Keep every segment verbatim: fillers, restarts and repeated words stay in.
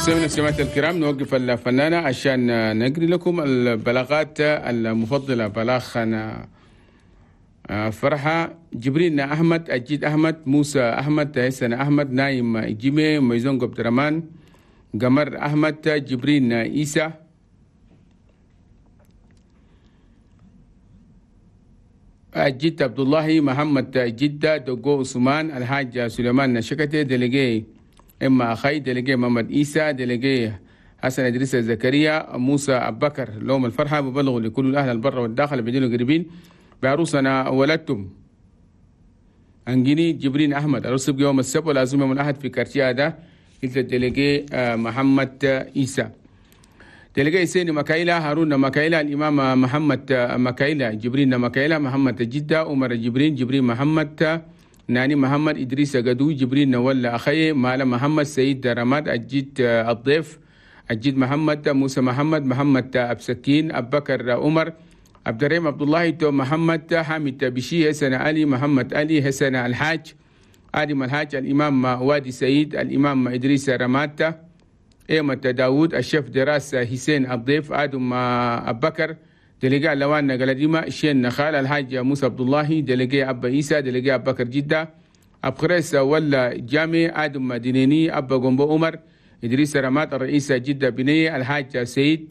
مستمعينا سماعة الكرام، نوقف الفنانة عشان نقري لكم البلاغات المفضلة. بلاغنا فرحة جبرين أحمد، أجيد أحمد، موسى أحمد، حسن أحمد، نايم جيمي، ميزون عبد الرحمن، قمر أحمد، جبرين عيسى، أجيد عبد الله، محمد جدة، دوغو عثمان، الحاج سليمان شكتة، دلقي إما أخي، دلقي محمد عيسى، دلقي حسن إدريس زكريا، موسى أبو بكر. لهم الفرحة ببلغوا لكل أهل البر والداخل بدين قريبين بعروسنا ولدتم أنجيني جبرين أحمد، عروس يوم السبت والعزومة يوم الأحد في كارتيا ده. قلت دلقي محمد عيسى، دلقي سيني مكايلة، هارون مكايلة، الإمام محمد مكايلة، جبرين مكايلة، محمد جدة، عمر جبرين، جبرين محمد، ناني محمد، إدريس قدو، جبرين ولا أخي، مالا محمد، سيد رماد، أجيد الضيف، أجيد محمد، موسى محمد، محمد أبسكين، أبو بكر عمر، عبد الرحيم عبد الله، تو محمد، حامد بشي، حسن علي، محمد علي، حسن الحاج، آدم الحاج، الإمام وادي سيد، الإمام إدريس رماد، إيمة داود، الشيف دراس حسين الضيف، آدم أبو بكر، دلقاء لوان قلديمة، شين نخال، الحاج موسى عبد الله، دلقاء أبا عيسى، دلقاء أبو بكر جدة، أبو خريس ولا جامع، آدم دينيني، أبا قنبو عمر، إدريس رماد، الرئيس جدة بنية، الحاج سيد،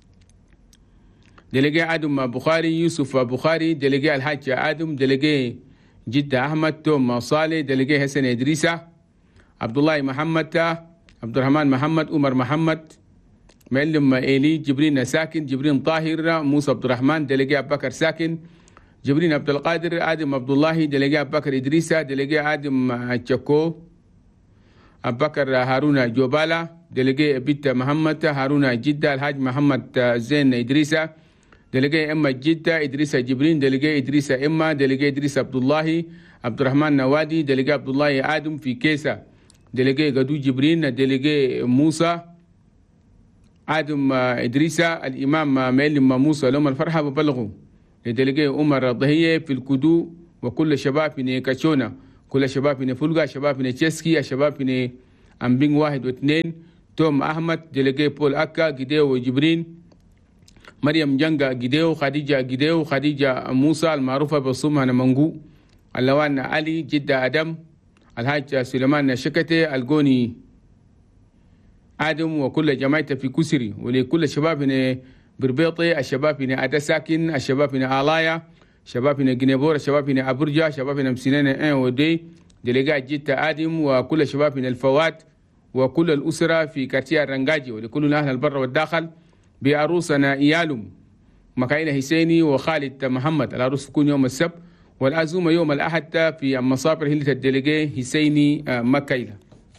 دلقاء آدم بخاري، يوسف بخاري، دلقاء الحاج آدم، دلقاء جدة أحمد، توم صالح، دلقاء حسن إدريسة، عبد الله محمد، عبد الرحمن محمد، عمر محمد، معلم إيلي، جبرين ساكن، جبرين طاهر، موسى عبد الرحمن، دلقاء أبو بكر ساكن، جبرين عبد القادر، آدم عبد الله، دلقاء أبو بكر إدريسة، دلقاء آدم تشكو، أبو بكر هارون جوبالا، دلقاء بيت محمد، هارون جدة، الحاج محمد زين إدريسة، دلقاء إما جدة، إدريس جبرين، دلقاء إدريس إما، دلقاء إدريس عبد الله، عبد الرحمن نوادي، دلقاء عبد الله آدم في كيسة، دلقاء قدو جبرين، دلقاء موسى آدم إدريسة، الإمام معلم موسى. لهم الفرحة ببلغوا لدلقاء عمر ضهية في الكدو، وكل شباب في كاتشونا، كل شباب في فلقة، شباب في تشيسكي، شباب في أمبين واحد واثنين، توم أحمد، دلقاء بول أكا، جديو جبرين، مريم جنجا جديو، خديجة جديو، خديجة موسى المعروفة بصومها نمنجو، اللوان علي، جدة آدم، الحاج سليمان شكتة، القوني آدم، وكل جماعته في كسري، ولكل شباب هنا بربيطي، الشباب هنا أدا ساكن، الشباب هنا آلايا، الشباب هنا جنيبور، الشباب هنا أبرجا، الشباب هنا مسنين إن ودي، دلقاء جدة آدم، وكل شباب هنا الفوات، وكل الأسرة في كارتيا الرنجاجي، ولكل أهل البر والداخل بعروسنا إيالم مكايلة حسيني وخالد محمد. العروس تكون يوم السبت والعزومة يوم الأحد في مصابر هيلة الدلقاء حسيني مكايلة.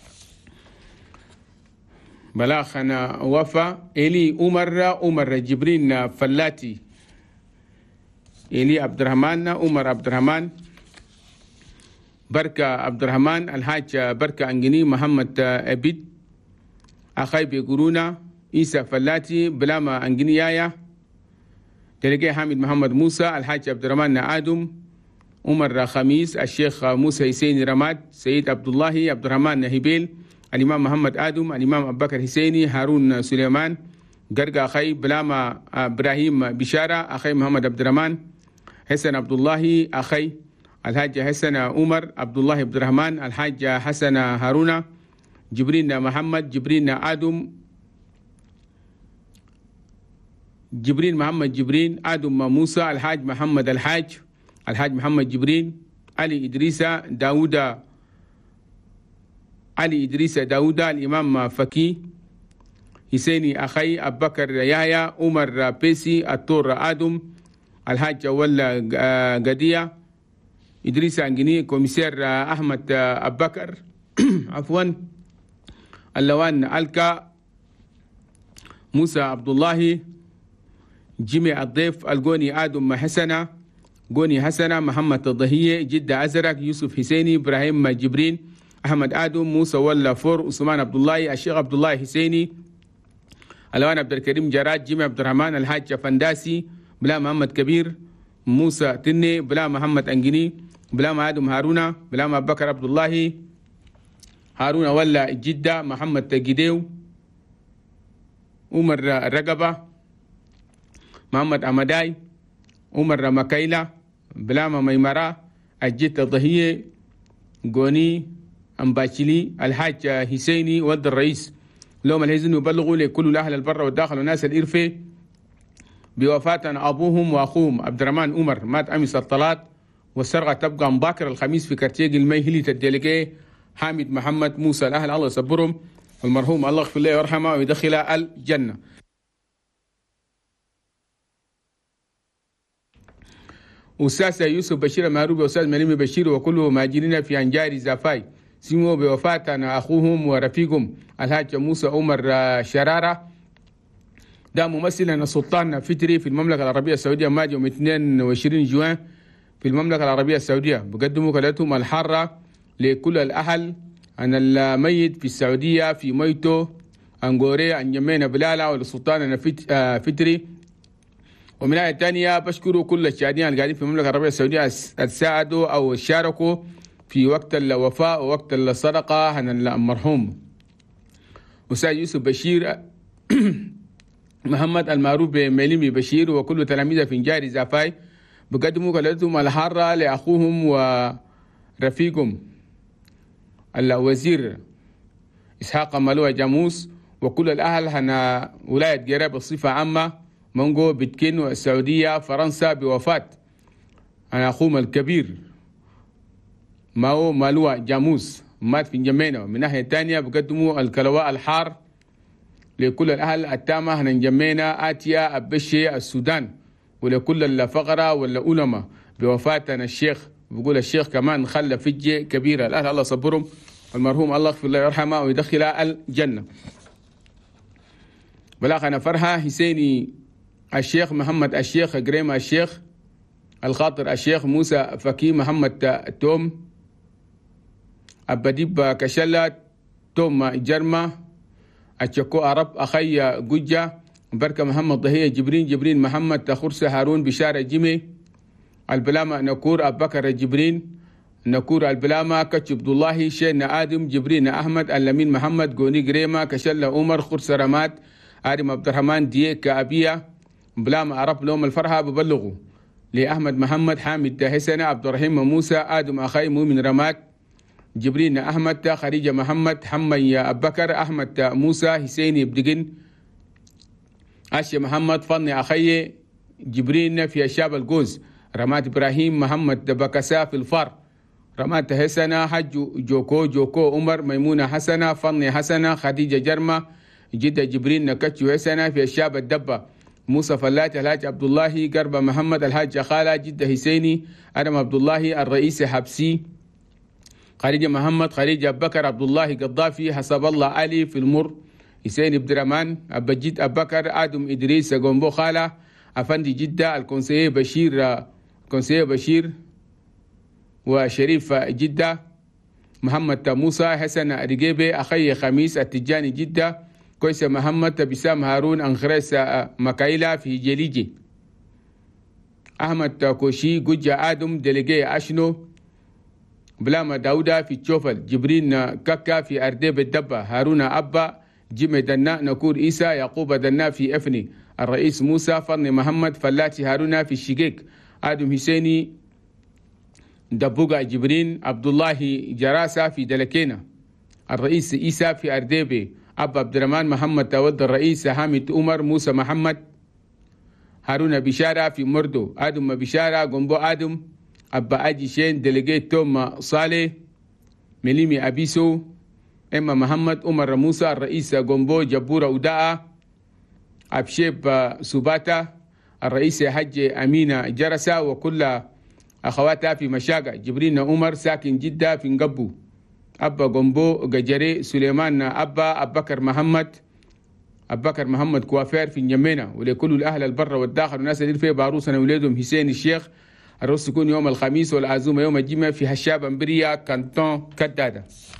بلاخنا وفا إلي عمر، عمر جبرين فلاتي، إلي عبد الرحمن، عمر عبد الرحمن، بركة عبد الرحمن، الحاج بركة أنجني، محمد أبيد، أخي بيقولونا عيسى فلاتي، بلاما أنجنيايا، دلقاء حامد محمد موسى، الحاج عبد الرحمن آدم، عمر خميس، الشيخ موسى حسيني رماد، سيد عبد الله، عبد الرحمن هبيل، الإمام محمد آدم، الإمام أبو بكر حسيني، هارون سليمان، قرقا أخي، بلاما إبراهيم بشارة، أخي محمد عبد الرحمن، حسن عبد الله أخي، الحاج حسن عمر، عبد الله عبد الرحمن، الحاج حسن هارون، جبرين محمد، جبرين آدم، جبرين محمد جبرين، آدم موسى، الحاج محمد الحاج، الحاج محمد جبرين، علي إدريسة داود، علي إدريس داود، الإمام فكي حسيني أخي، أبو بكر يحيى، عمر بيسي، الطور آدم، الحاج ولا قدية، إدريس أنجني، كوميسير أحمد أبو بكر عفوا، اللوان ألكا، موسى عبد الله، جيمي الضيف، القوني آدم حسنة، قوني حسنة، محمد الضهية، جدة أزرق، يوسف حسيني، إبراهيم جبرين، أحمد آدم، موسى ولا فور، عثمان عبد الله، الشيخ عبد الله حسيني، الوان عبد الكريم جراد، جيمي عبد الرحمن، الحاج فنداسي، بلا محمد كبير، موسى تني، بلا محمد أنجني، بلا آدم هارون، بلا أبو بكر عبد الله، هارون ولا جدة، محمد تجديو، عمر رقبة، محمد أمداي، عمر مكيلة، بلامة ميمرة، الجت ضهية، قوني، أمباشلي، الحاج حسيني، ود الرئيس. لهم الهزن يبلغوا لكل الأهل البر والداخل والناس الإرفة بوفاة أبوهم وأخوهم عبد الرحمن عمر مات أمس الثلاث، والسرقة تبقى مباكر الخميس في كارتيج الميهلي الديليجي حامد محمد موسى. الأهل الله يصبرهم، والمرحوم الله يغفر له ويرحمه ويدخله الجنة. أستاذ يوسف بشير مهروب وأستاذ مليم بشير وكل مهاجرين في أنجار زافاي سموا بوفاة أخوهم ورفيقهم الحاج موسى عمر شرارة، ده ممثلا السلطان فتري في المملكة العربية السعودية، مات يوم اثنين وعشرين جوان في المملكة العربية السعودية. بقدموا كلاتهم الحارة لكل الأهل أن الميت في السعودية في ميتو أنغوري أنجمينا بلالة والسلطان فتري. ومن الناحية الثانية بشكروا كل الشهداء القاعدين في المملكة العربية السعودية الساعدوا أو شاركوا في وقت الوفاة ووقت الصدقة عن المرحوم أستاذ يوسف بشير محمد المعروف بمليمي بشير وكل تلاميذه في نجاري زافاي. بقدموا كلمتهم الحارة لأخوهم ورفيقهم الوزير إسحاق ملوى جاموس وكل الأهل هنا ولاية جريب بصفة عامة، مونغو، بتكين، والسعودية، فرنسا، بوفاة أنا أخوهم الكبير ماو مالوى جاموس مات في نجمينا. من ناحية تانية بقدموا الكلواء الحار لكل الأهل التامة هنا نجمينا، آتيا، أبشي، السودان، ولكل الفقراء والعلماء بوفاتنا الشيخ. بقول الشيخ كمان خلى فجة كبيرة. الأهل الله صبرهم، المرحوم الله يغفر له ويرحمه ويدخله الجنة. بلاغنا فرحة حسيني الشيخ محمد الشيخ قريم الشيخ الخاطر الشيخ موسى فكي محمد توم أبديب كشلة توم جرمة أتشكو عرب أخي قجة بركة محمد ضهية جبرين جبرين محمد تخرس هارون بشارة جيمي البلامة نكور أبكر جبرين نكور البلامة كتش عبد الله شين آدم جبرين أحمد اللمين محمد قوني قريمة كشلة عمر خرس رمات آدم عبد الرحمن ديك أبية بلامة عرب لهم الفرحة ببلغوا لأحمد محمد حامد حسن عبد الرحيم موسى آدم أخي مؤمن رمات جبرين أحمد خديجة محمد حمي أبكر أحمد موسى حسيني بدقن أشي محمد فني أخي جبرين في الشاب الجوز رمات إبراهيم محمد بكسا في الفار رمات حسنة حج جوكو جوكو عمر ميمونة حسنة فني حسنة خديجة جرمة جدة جبرين نكتشو حسنة في الشاب الدبة موسى فلات الحاج عبد الله قرب محمد الحاج خالة جدة حسيني أدم عبد الله الرئيس حبسي خديجة محمد خديجة بكر عبد الله قضافي حسب الله علي في المر حسين عبد الرحمن أبجيد أبكر آدم إدريس قنبو خالة أفندي جدة الكونسيي بشير الكونسيي بشير وشريف جدة محمد موسى حسن رقيبي أخي خميس التجاني جدة كويس محمد بسام هارون أنخريس مكايلة في جليجي أحمد كوشي قجة آدم دلقي أشنو بلامة داودة في تشوفل جبرين كاكا في أرديب الدبة هارون أبا جيمي دنا نكور إيسا يعقوب دنا في أفني الرئيس موسى فضل محمد فلاتي هارون في الشقيق آدم حسيني دبوغا جبرين عبد الله جراسة في دلكينا الرئيس إيسا في أرديبي أبا عبد الرحمن محمد تود الرئيس حامد عمر موسى محمد هارون بشارة في مردو آدم بشارة قنبو آدم أبا أجي شين دلقيت توم صالح مليمي أبيسو إما محمد عمر موسى الرئيس قنبو جبورة وداء أبشيب سباتا الرئيس حج أمينة جرسة وكل أخواتها في مشاقة جبرين عمر ساكن جدة في نقبو أبا قنبو قجري سليمان أبا أبكر محمد أبكر محمد كوافير في نجمينا ولكل الأهل البر والداخل والناس اللي في باروسنا ولادهم حسين الشيخ الرؤوس تكون يوم الخميس والعزومة يوم الجمعة في هشاب أمبريا كانتون كدادة.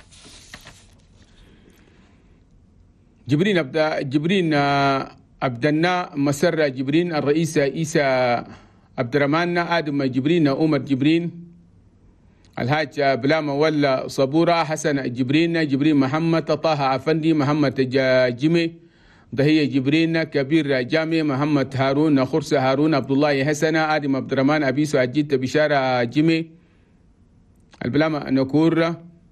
جبرين أبدا جبرين أبدنا مسر جبرين الرئيس عيسى عبد الرحمن آدم جبرين عمر جبرين الحاج بلامة ولا صبورة حسن جبرين جبرين محمد طه أفندي محمد جيمي ضهية جبرين كبير جامع محمد هارون خرسة هارون عبد الله حسن آدم عبد الرحمن أبيسو أجيت بشارة جيمي البلامة نكور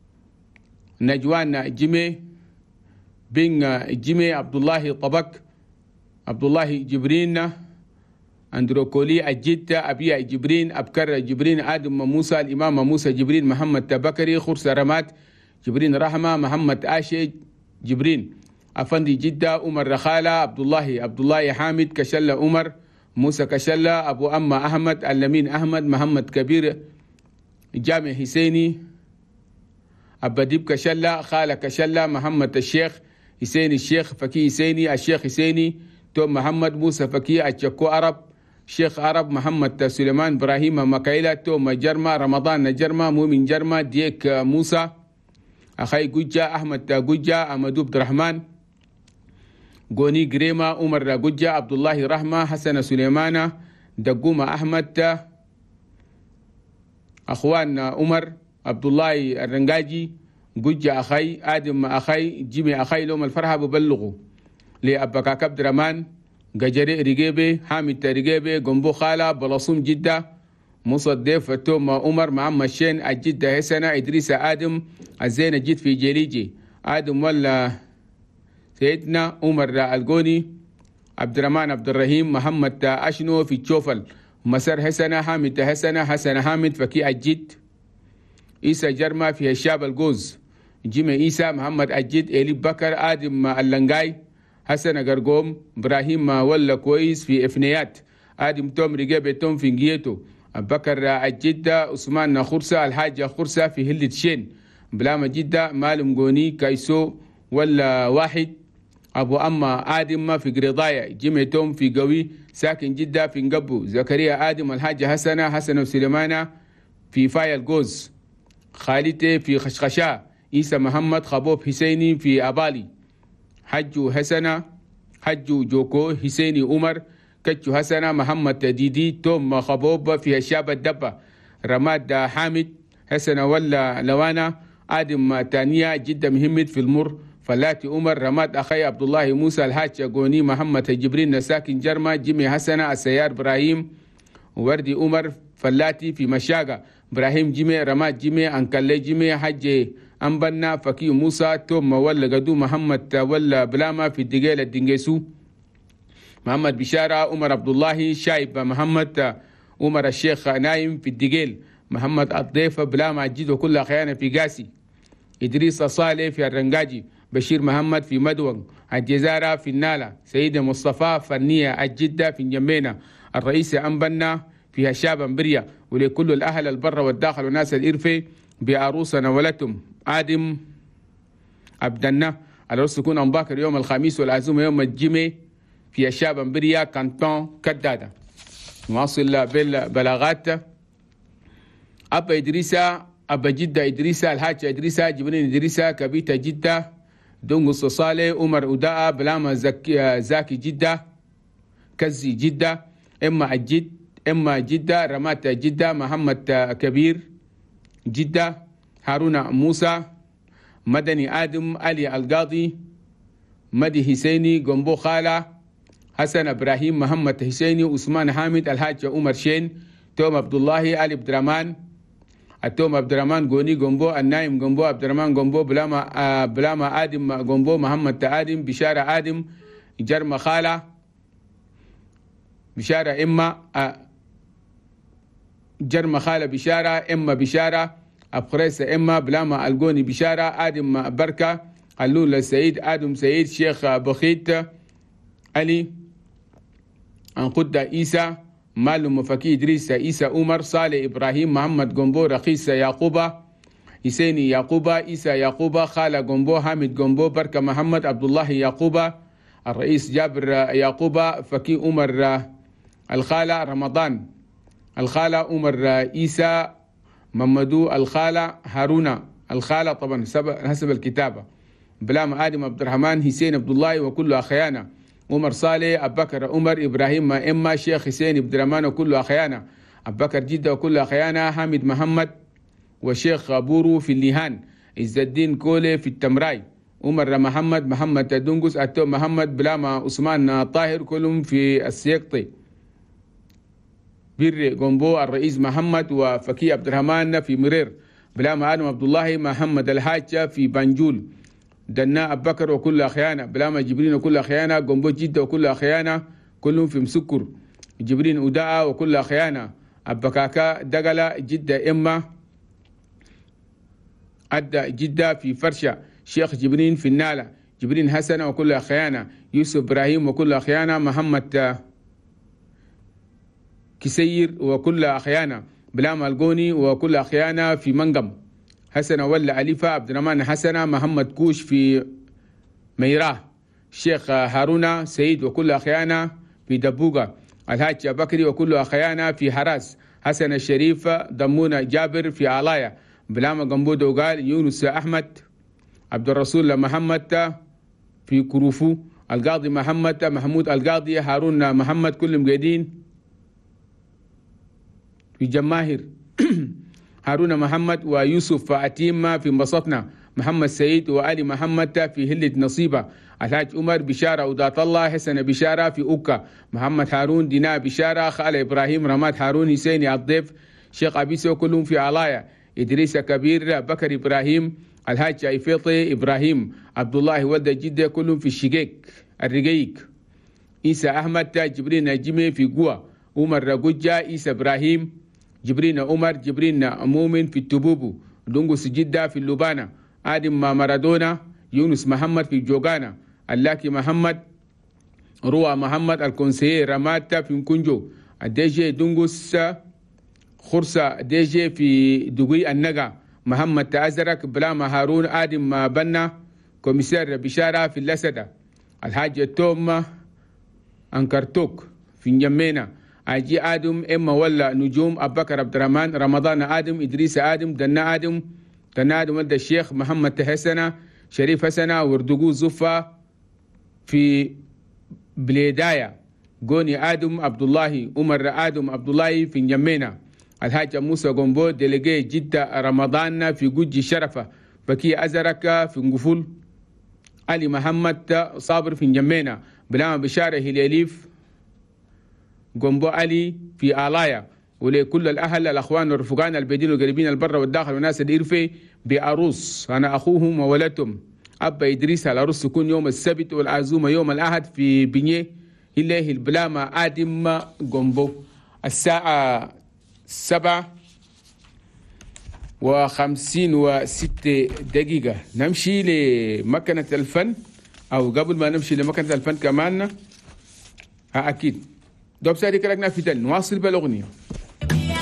نجوان جيمي بن جيمي عبد الله طبق عبد الله جبرين أندروكولي أجيت أبيا جبرين أبكر جبرين آدم موسى الإمام موسى جبرين محمد تبكري خرسة رمات جبرين رحمة محمد آشي جبرين أفندي جدة عمر رخالة عبد الله عبد الله حامد كشلة عمر موسى كشلة أبو أما أحمد اللمين أحمد محمد كبير جامع حسيني أبديب كشلة خالة كشلة محمد الشيخ حسيني الشيخ فكي حسيني الشيخ حسيني توم محمد موسى فكي أتشكو عرب شيخ عرب محمد سليمان إبراهيم مكايلة توم جرما رمضان نجرما مؤمن جرما ديك موسى أخي جوجا أحمد جوجا أمدو عبد الرحمن غوني جريما عمر جوجا عبد الله رحمة حسن سليمان دقوما أحمد أخوان عمر عبد الله الرنجاجي جوجا أخي آدم أخي جيمي أخي لهم الفرحة ببلغوا لأبكاك عبد الرحمن ججري رجيبي حامد رجيبي جنبو خالة بلصوم جدة مصدف توم عمر محمد شين الجدة حسنة إدريس آدم الزين جد في جليجي آدم ولا سيدنا عمر الجوني عبد الرحمن عبد الرحيم محمد أشنو في تشوفل مسار حسنة حامد حسنة حسن حامد فكي الجد إيسا جرما في الشاب الجوز جيم إيسا محمد الجد إلي بكر آدم اللنجاي حسن غرغوم إبراهيم ولا كويس في إفنيات آدم توم رجيبي توم في نجيتو بكر الجدة عثمان خرسة الحاجة خرسة في هلة شين بلام جدة مالم جوني كايسو ولا واحد أبو أما آدم في قرضايا جيمي توم في قوي ساكن جدة في نقبو زكريا آدم الحاجة حسنة حسن وسليمانة في فاي الجوز خالتي في خشخشا إيسا محمد خبوب حسيني في أبالي حجو حسنة حجو جوكو حسيني عمر كتشو حسنة محمد تديدي توم خبوب في الشاب الدبة رماد حامد حسنة ولا لوانا آدم تانية جدا مهمت في المر فلاتي عمر رماد أخي عبد الله موسى الحاج قوني محمد جبرين نساكن جرما جيمي حسنة السيار إبراهيم وردي عمر فلاتي في مشاقة إبراهيم جيمي رماد جيمي أنكالي جيمي حج أنبنا فكي موسى توم ولا قدو محمد ولا بلاما في الدقيلة الدنجيسو محمد بشارة عمر عبد الله شايب محمد عمر الشيخ نايم في الدقيل محمد الضيفة بلاما جد وكل أخيانا في قاسي إدريس صالح في الرنجاجي بشير محمد في مدون الجزارة في النالة سيدة مصطفى فنية الجدة في جنبينا الرئيس أنبنا في هشاب بريا ولكل الأهل البر والداخل وناس الإرفي بعروسنا ولتم آدم عبدنا على تكون أنباكر يوم الخميس والعزومة يوم الجمعة في الشاب بريا كانتون كدادة نواصل بالبلاغات أبا إدريسا أبا جدة إدريسا الحاج إدريسا جبرين إدريسا كبيتة جدة دونغس صالح عمر أداء بلاما زكي زاكي جدة كزي جدة إما الجد إما جدة رمات جدة محمد كبير جدة هارون موسى مدني آدم علي القاضي مدي حسيني جنبو خالة حسن إبراهيم محمد حسيني عثمان حامد الحاج عمر شين توم عبد الله علي عبد الرحمن التوم عبد الرحمن غوني جنبو النايم جنبو عبد الرحمن جنبو بلاما آه بلاما آدم جنبو محمد آدم بشارة آدم جرم خالة بشارة إما آه جرم خالة بشارة إما بشارة أبخريسة إما بلاما الجوني بشارة آدم بركة اللول السيد آدم سيد شيخ بخيت علي أنقد عيسى معلوم فكي إدريس عيسى عمر صالح إبراهيم محمد جنبو رخيص يعقوبة حسيني يعقوبة عيسى يعقوبة خالة جنبو حامد جنبو بركة محمد عبد الله يعقوبة الرئيس جابر يعقوبة فكي عمر الخالة رمضان الخالة عمر عيسى محمدو الخالة هارون الخالة طبعا حسب الكتابة بلام آدم عبد الرحمن حسين عبد الله وكل أخيانا عمر صالح أبو بكر عمر إبراهيم إما شيخ حسين عبد الرحمن وكل أخيانا أبو بكر جدة وكل أخيانا حامد محمد وشيخ بورو في الليهان عز الدين كولي في التمراي عمر محمد محمد تدنقس أتو محمد بلاما عثمان طاهر كلهم في السيقطي. بير قنبو الرئيس محمد وفكي عبد الرحمن في مرير. بلاما آدم عبد الله محمد الحاجة في بنجول. دنا أبو بكر وكل أخيانا. بلاما جبرين وكل أخيانا. قنبو جدة وكل أخيانا كلهم في مسكر. جبرين أداء وكل أخيانا. أبكاكا دقلا جدة إما أدى جدة في فرشة. شيخ جبرين في النالة. جبرين حسن وكل أخيانا. يوسف إبراهيم وكل أخيانا. محمد كسير وكل أخيانا. بلام القوني وكل أخيانا في منقم. حسن ولا أليفة. عبد الرحمن حسن. محمد كوش في ميراه. الشيخ هارون سيد وكل أخيانا في دبوقة. الحاج بكري وكل أخيانا في حراس. حسن الشريف ضمون جابر في علايا. بلام قنبود وقال يونس أحمد. عبد الرسول محمد في كروفو. القاضي محمد محمود القاضي. هارون محمد كلهم قاعدين في جماهر. هارون محمد ويوسف أتيم في انبسطنا. محمد سيد وآل محمد في هلة نصيبة. الحاج عمر بشارة ودات الله. حسن بشارة في أوكا. محمد هارون دينا بشارة. خال إبراهيم رماد هارون حسيني الضيف. شيخ أبيسو كلهم في علايا. إدريس كبير. بكر إبراهيم. الحاج عيفيطي إبراهيم. عبد الله ولد جدة كلهم في الشقيق الرقيق. إيسى أحمد. جبرين نجمي في قوة. عمر رقجة. إيسى إبراهيم. جبرين عمر. جبرين مؤمن في التبوبو. دونغوس جدة في اللبانة. آدم مارادونا. يونس محمد في جوغانا. اللاكي محمد. روى محمد الكونسيي رمات في مكونجو. الديجي دونغوس خرصة ديجي في دقي النقا. محمد تأزرك. بلاما هارون. آدم ما بنا كوميسير بشارة في اللسدة. الحاج توم أنكرتوك في نجمينا. أجي آدم إما ولا نجوم. أبو بكر عبد الرحمن. رمضان آدم. إدريس آدم. دنا آدم. دنا آدم ولد الشيخ محمد تحسنا. شريف حسنا. وردقو زفا في بليدايا. قوني آدم عبد الله. عمر آدم عبد الله في نجمينا. الحاج موسى قنبو ديليجي جدة رمضان في قجي شرفة. بكي أزرك في نقفول. علي محمد صابر في نجمينا. بلام بشارة هليليف قنبو علي في آلايا. ولكل الأهل الأخوان والرفقان البيدين والقريبين البر والداخل والناس الإرفي بأروس. أنا أخوهم وولدتهم. أبا إدريس العروس تكون يوم السبت والعزومة يوم الأحد في بنيه. إليه البلامة آدم قنبو. الساعة سبعة وخمسين وستة دقيقة. نمشي لمكنة الفن، أو قبل ما نمشي لمكنة الفن كمان ها أكيد دوب سادي كلكنا في دل نواصل بالأغنية.